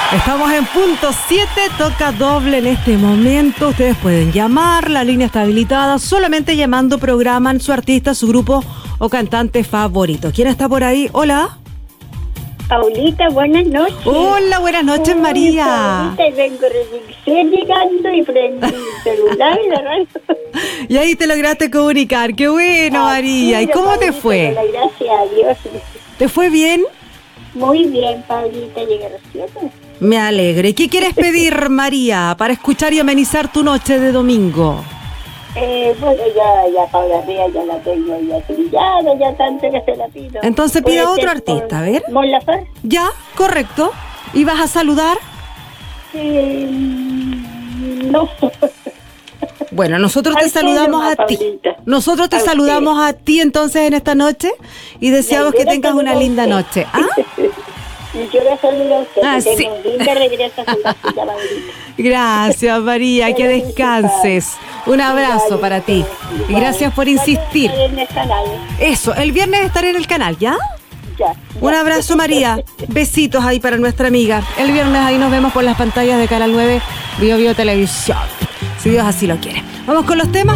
Estamos en punto 7, toca doble en este momento. Ustedes pueden llamar, la línea está habilitada. Solamente llamando programan su artista, su grupo o cantante favorito. ¿Quién está por ahí? Hola. Paulita, buenas noches. Hola, buenas noches, María. Paulita, vengo recién llegando y prendí el celular y la radio. Y ahí te lograste comunicar. Qué bueno, María. ¿Y cómo te fue? Gracias a Dios. ¿Te fue bien? Muy bien, Paulita, llegué recién. Me alegro. ¿Y qué quieres pedir, María, para escuchar y amenizar tu noche de domingo? Bueno, ya Paula Rea ya la tengo ya trillada, ya tanto que se la pido. Entonces pida otro artista, a ver. ¿Mon Laferte? Ya, correcto. ¿Y vas a saludar? No. Bueno, nosotros te saludamos a ti. Nosotros te saludamos a ti entonces en esta noche y deseamos que tengas una linda noche. ¿Ah? Y yo la saludo a usted. Ah, sí. Un lindo regreso a su casita, Paulita. Gracias, María, que descanses. Un abrazo para ti. Y gracias por insistir. Eso, el viernes estaré en el canal, ¿ya? Ya. Un abrazo, María. Besitos ahí para nuestra amiga. El viernes ahí nos vemos por las pantallas de Canal 9 Bio Televisión. Si Dios así lo quiere. Vamos con los temas.